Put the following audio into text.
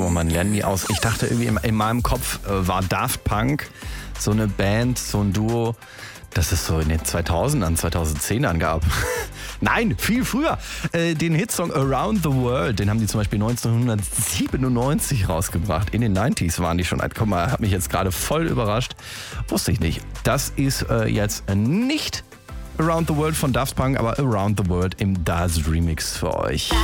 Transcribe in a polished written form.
Guck mal, man lernt nie aus. Ich dachte irgendwie in meinem Kopf war Daft Punk so eine Band, so ein Duo, das es so in den 2000ern, 2010ern gab. Nein, viel früher. Den Hitsong Around the World, den haben die zum Beispiel 1997 rausgebracht. In den 90s waren die schon alt. Guck mal, hat mich jetzt gerade voll überrascht. Wusste ich nicht. Das ist jetzt nicht Around the World von Daft Punk, aber Around the World im Daz Remix für euch.